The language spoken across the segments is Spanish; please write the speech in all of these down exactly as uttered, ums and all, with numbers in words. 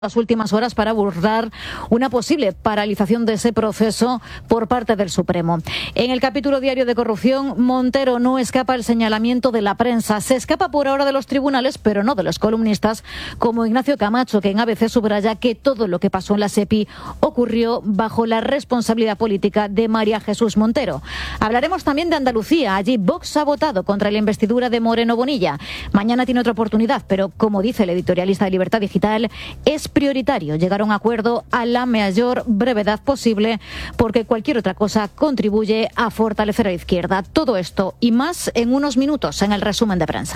las últimas horas para abordar una posible paralización de ese proceso por parte del Supremo. En el capítulo diario de corrupción, Montero no escapa el señalamiento de la prensa. Se escapa por ahora de los tribunales, pero no de los columnistas, como Ignacio Camacho, que en A B C subraya que todo lo que pasó en la SEPI ocurrió bajo la responsabilidad política de María Jesús Montero. Hablaremos también de Andalucía. Allí Vox ha votado contra la investidura de Moreno Bonilla. Mañana tiene otra oportunidad, pero como dice el editorialista de Libertad Digital, es prioritario llegar a un acuerdo a la mayor brevedad posible, porque cualquier otra cosa contribuye a fortalecer a la izquierda. Todo esto y más en unos minutos en el resumen de prensa.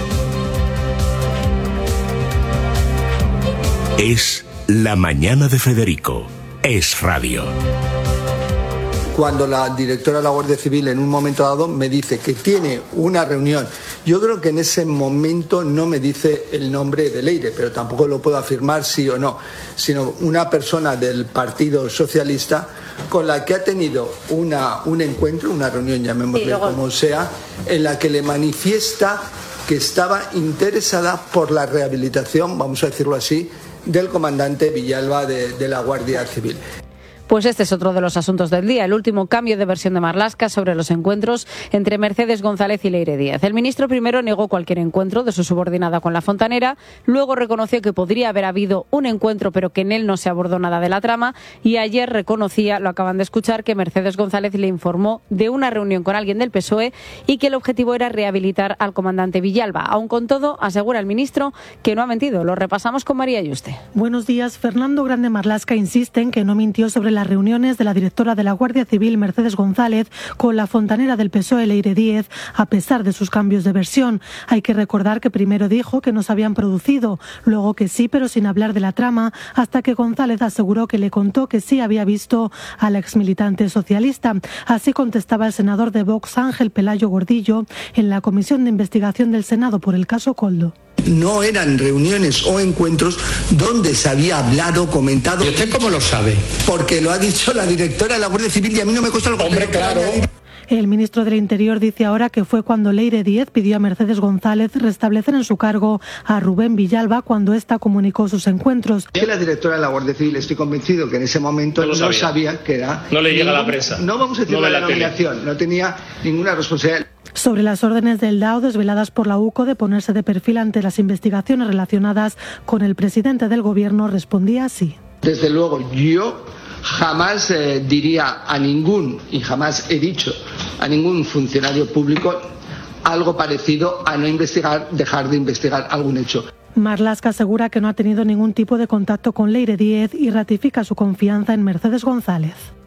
Es la mañana de Federico. Es radio. Cuando la directora de la Guardia Civil en un momento dado me dice que tiene una reunión, yo creo que en ese momento no me dice el nombre de Leire, pero tampoco lo puedo afirmar sí o no, sino una persona del Partido Socialista con la que ha tenido una, un encuentro, una reunión, llamémosle luego, como sea, en la que le manifiesta que estaba interesada por la rehabilitación, vamos a decirlo así, del comandante Villalba de, de la Guardia Civil. Pues este es otro de los asuntos del día, el último cambio de versión de Marlaska sobre los encuentros entre Mercedes González y Leire Díez. El ministro primero negó cualquier encuentro de su subordinada con la fontanera, luego reconoció que podría haber habido un encuentro pero que en él no se abordó nada de la trama, y ayer reconocía, lo acaban de escuchar, que Mercedes González le informó de una reunión con alguien del P S O E y que el objetivo era rehabilitar al comandante Villalba. Aun con todo, asegura el ministro que no ha mentido. Lo repasamos con María Yuste. Buenos días. Fernando Grande Marlaska insiste en que no mintió sobre las reuniones de la directora de la Guardia Civil, Mercedes González, con la fontanera del P S O E, Leire Díez, a pesar de sus cambios de versión. Hay que recordar que primero dijo que no se habían producido, luego que sí, pero sin hablar de la trama, hasta que González aseguró que le contó que sí había visto al exmilitante socialista. Así contestaba el senador de Vox, Ángel Pelayo Gordillo, en la comisión de investigación del Senado por el caso Koldo. No eran reuniones o encuentros donde se había hablado, comentado. ¿Y usted cómo lo sabe? Porque lo ha dicho la directora de la Guardia Civil y a mí no me cuesta algo. Hombre, claro. El ministro del Interior dice ahora que fue cuando Leire Díez pidió a Mercedes González restablecer en su cargo a Rubén Villalba cuando ésta comunicó sus encuentros. Que la directora de la Guardia Civil, estoy convencido que en ese momento no, no sabía. sabía que era... No le llega a la prensa. No vamos a decir no la denominación, no tenía ninguna responsabilidad. Sobre las órdenes del D A O desveladas por la U C O de ponerse de perfil ante las investigaciones relacionadas con el presidente del Gobierno, respondía así. Desde luego, yo jamás eh, diría a ningún, y jamás he dicho a ningún funcionario público algo parecido a no investigar, dejar de investigar algún hecho. Marlaska asegura que no ha tenido ningún tipo de contacto con Leire Díez y ratifica su confianza en Mercedes González.